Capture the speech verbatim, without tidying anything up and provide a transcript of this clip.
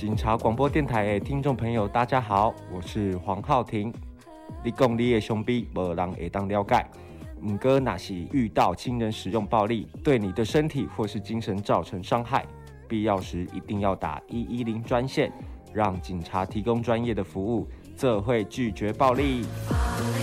警察广播电台的听众朋友，大家好，我是黄浩庭。你讲你的兄弟，没人会当了解。唔过，若是遇到亲人使用暴力，对你的身体或是精神造成伤害，必要时一定要打一一零专线，让警察提供专业的服务，这会拒绝暴力。